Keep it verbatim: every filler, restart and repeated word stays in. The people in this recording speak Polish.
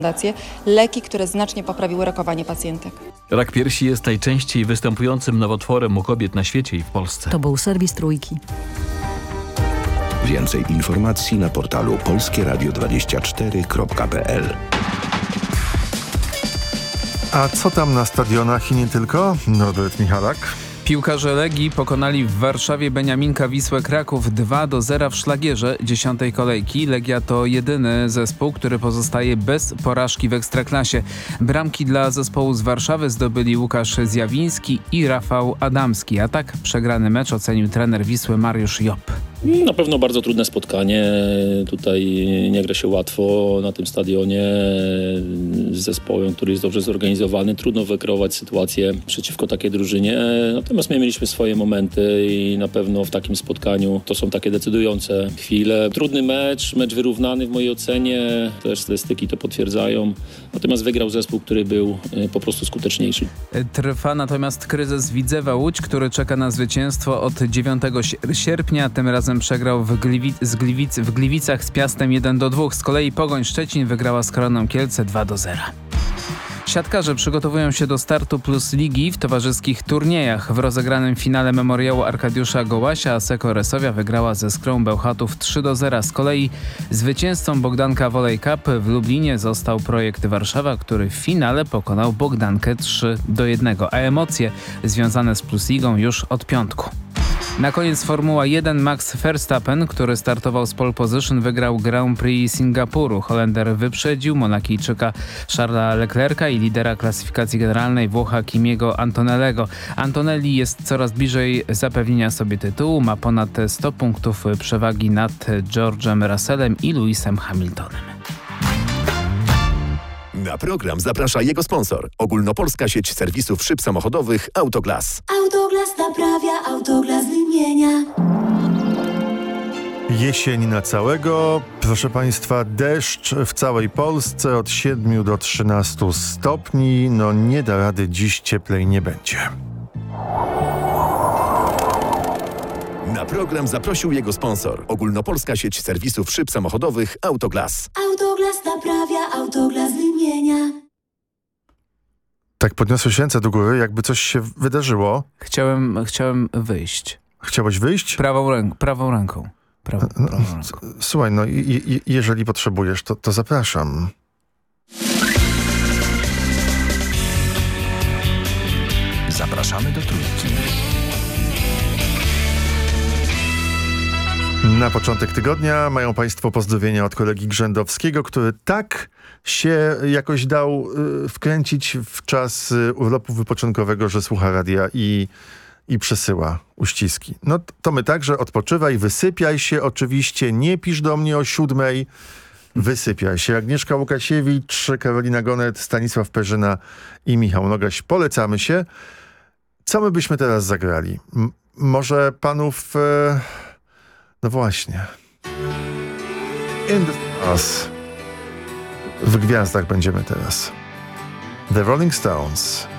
leki, które znacznie poprawiły rakowanie pacjentek. Rak piersi jest najczęściej występującym nowotworem u kobiet na świecie i w Polsce. To był serwis Trójki. Więcej informacji na portalu polskie radio dwadzieścia cztery kropka p l. A co tam na stadionach i nie tylko? Norbert Michalak. Piłkarze Legii pokonali w Warszawie Beniaminka Wisłę Kraków dwa do zera w szlagierze dziesiątej kolejki. Legia to jedyny zespół, który pozostaje bez porażki w Ekstraklasie. Bramki dla zespołu z Warszawy zdobyli Łukasz Zjawiński i Rafał Adamski. A tak przegrany mecz ocenił trener Wisły Mariusz Jopp. Na pewno bardzo trudne spotkanie. Tutaj nie gra się łatwo na tym stadionie z zespołem, który jest dobrze zorganizowany. Trudno wykreować sytuację przeciwko takiej drużynie. Natomiast my mieliśmy swoje momenty i na pewno w takim spotkaniu to są takie decydujące chwile. Trudny mecz, mecz wyrównany w mojej ocenie. Też statystyki to potwierdzają. Natomiast wygrał zespół, który był po prostu skuteczniejszy. Trwa natomiast kryzys Widzewa Łódź, który czeka na zwycięstwo od dziewiątego sierpnia. Tym razem przegrał w, Gliwic, z Gliwic, w Gliwicach z Piastem jeden do dwóch. Z kolei Pogoń Szczecin wygrała z Koroną Kielce dwa do zera. Siatkarze przygotowują się do startu Plus Ligi w towarzyskich turniejach. W rozegranym finale memoriału Arkadiusza Gołasia Asseco Resowia wygrała ze Skrą Bełchatów trzy do zera. Z kolei zwycięzcą Bogdanka Volley Cup w Lublinie został Projekt Warszawa, który w finale pokonał Bogdankę trzy do jednego. A emocje związane z Plus Ligą już od piątku. Na koniec Formuła jeden. Max Verstappen, który startował z pole position, wygrał Grand Prix Singapuru. Holender wyprzedził Monakijczyka Charlesa Leclerca i lidera klasyfikacji generalnej Włocha Kimiego Antonellego. Antonelli jest coraz bliżej zapewnienia sobie tytułu. Ma ponad sto punktów przewagi nad George'em Russellem i Lewisem Hamiltonem. Na program zaprasza jego sponsor. Ogólnopolska sieć serwisów szyb samochodowych Autoglas. Autoglas naprawia, Autoglas wymienia. Jesień na całego. Proszę Państwa, deszcz w całej Polsce od siedmiu do trzynastu stopni. No nie da rady, dziś cieplej nie będzie. Na program zaprosił jego sponsor. Ogólnopolska sieć serwisów szyb samochodowych Autoglas. Autoglas naprawia, Autoglas wymienia. Tak podniosłeś ręce do góry, jakby coś się wydarzyło. Chciałem, chciałem wyjść. Chciałeś wyjść? Prawą, ręk, prawą ręką. Prawą, No, prawą ręką. Słuchaj, no i, i, jeżeli potrzebujesz, to, to zapraszam. Zapraszamy do Trójki. Na początek tygodnia mają Państwo pozdrowienia od kolegi Grzędowskiego, który tak się jakoś dał y, wkręcić w czas y, urlopu wypoczynkowego, że słucha radia i, i przesyła uściski. No to my także odpoczywaj, wysypiaj się oczywiście, nie pisz do mnie o siódmej, wysypiaj się. Agnieszka Łukasiewicz, Karolina Gonet, Stanisław Perzyna i Michał Nogaś. Polecamy się. Co my byśmy teraz zagrali? M- może panów... Y, No właśnie. In the Stars. W gwiazdach będziemy teraz. The Rolling Stones.